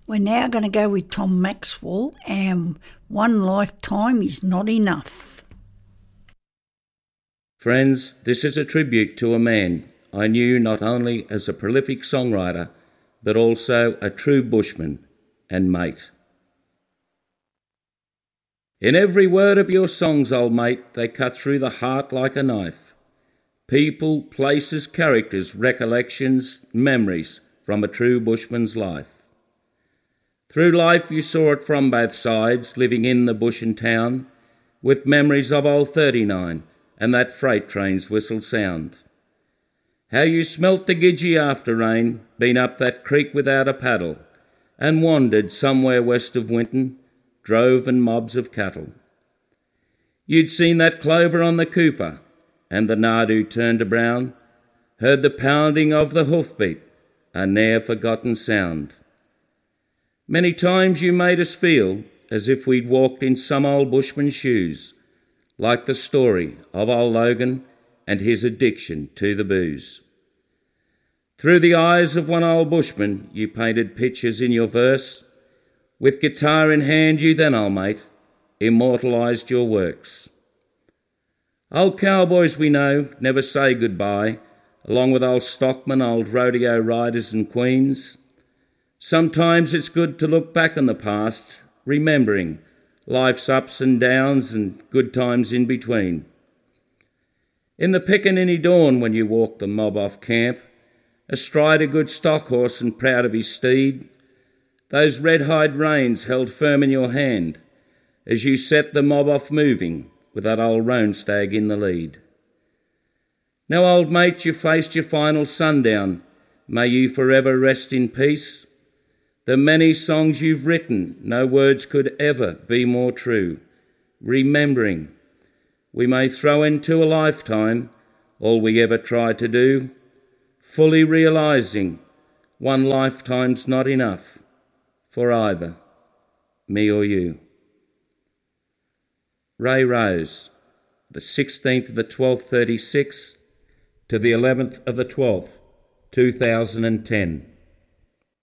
We're now going to go with Tom Maxwell and One Lifetime Is Not Enough. Friends, this is a tribute to a man I knew not only as a prolific songwriter, but also a true bushman and mate. In every word of your songs, old mate, they cut through the heart like a knife. People, places, characters, recollections, memories from a true bushman's life. Through life you saw it from both sides, living in the bush and town, with memories of old 39 and that freight train's whistle sound. How you smelt the Gidgee after rain, been up that creek without a paddle, and wandered somewhere west of Winton, drove and mobs of cattle. You'd seen that clover on the Cooper, and the Nardoo turned to brown, heard the pounding of the hoofbeat, a ne'er forgotten sound. Many times you made us feel as if we'd walked in some old bushman's shoes, like the story of old Logan and his addiction to the booze. Through the eyes of one old bushman you painted pictures in your verse. With guitar in hand you then, old mate, immortalised your works. Old cowboys we know never say goodbye, along with old stockmen, old rodeo riders and queens. Sometimes it's good to look back on the past, remembering life's ups and downs and good times in between. In the pickaninny dawn when you walked the mob off camp, astride a good stock horse and proud of his steed, those red-hide reins held firm in your hand as you set the mob off moving with that old roan stag in the lead. Now, old mate, you faced your final sundown. May you forever rest in peace. The many songs you've written, no words could ever be more true. Remembering, we may throw into a lifetime all we ever tried to do, fully realising one lifetime's not enough for either me or you. Ray Rose, the 16th of the 12th, 36 to the 11th of the 12th, 2010.